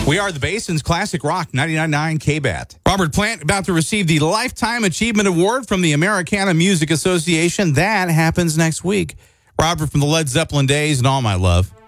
We are the Basin's Classic Rock 99.9 KBAT. Robert Plant about to receive the Lifetime Achievement Award from the Americana Music Association. That happens next week. Robert from the Led Zeppelin days and All My Love.